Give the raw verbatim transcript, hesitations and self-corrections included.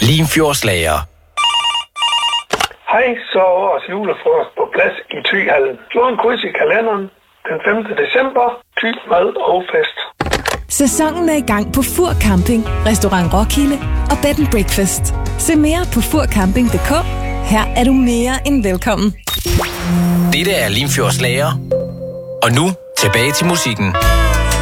Limfjordslager. Hej, så er årets julefrokost på plads i Thyhallen. Slå en kryds i kalenderen. Den femte december. Thy mad og fest. Sæsonen er i gang på Fur Camping, Restaurant Roskilde og Bed and Breakfast. Se mere på fur camping punktum d k. Her er du mere end velkommen. Dette er Limfjordslager. Og nu tilbage til musikken.